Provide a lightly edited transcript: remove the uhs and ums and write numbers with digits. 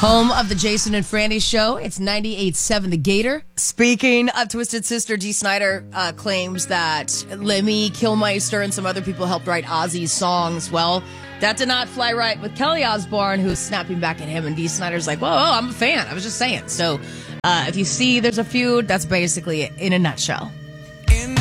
Home of the Jason and Franny Show. It's 98.7 The Gator. Speaking of Twisted Sister, Dee Snider claims that Lemmy Kilmister and some other people helped write Ozzy's songs. Well, that did not fly right with Kelly Osbourne, who's snapping back at him. And Dee Snider's like, whoa, I'm a fan. I was just saying. So if you see there's a feud, that's basically it in a nutshell.